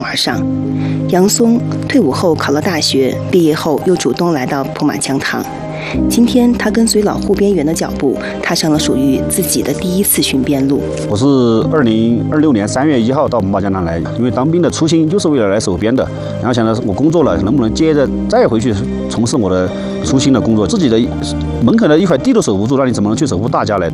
而上。杨松退伍后考了大学，毕业后又主动来到普马江塘。今天，他跟随老护边员的脚步，踏上了属于自己的第一次巡边路。 我是2026年3月1号到普马江塘来，因为当兵的初心就是为了来守边的。然后想着我工作了，能不能接着再回去从事我的初心的工作？自己的门口的一块地都守不住，那你怎么能去守护大家呢？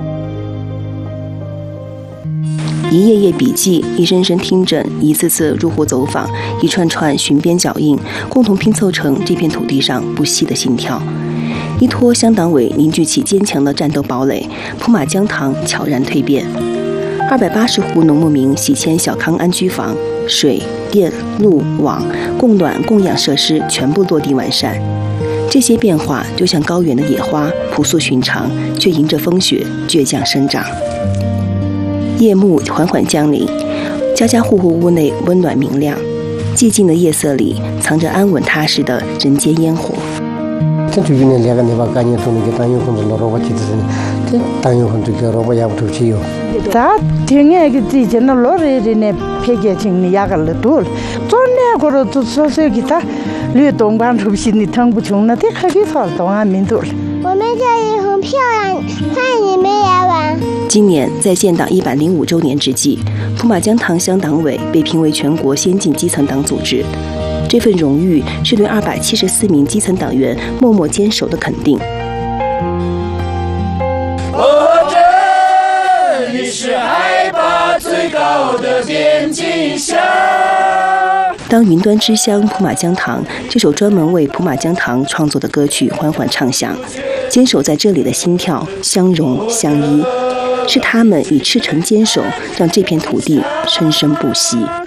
一页页笔记，一声声听诊，一次次入户走访，一串串巡边脚印，共同拼凑成这片土地上不息的心跳。依托乡党委凝聚起坚强的战斗堡垒，普马江塘悄然蜕变。280户农牧民喜迁小康安居房，水电路网供暖供养设施全部落地完善。这些变化就像高原的野花，朴素寻常，却迎着风雪倔强生长。夜幕缓缓降临，家家户户屋内温暖明亮，寂静的夜色里藏着安稳踏实的人间烟火。 我们这里很漂亮，看你们来玩。 今年在建党105周年之际，普马江塘乡党委被评为全国先进基层党组织。这份荣誉是对274名基层党员默默坚守的肯定。 我这里是海拔最高的边境乡。 当云端之乡普马江塘这首专门为普马江塘创作的歌曲缓缓唱响，坚守在这里的心跳相融相依，是他们以赤诚坚守，让这片土地生生不息。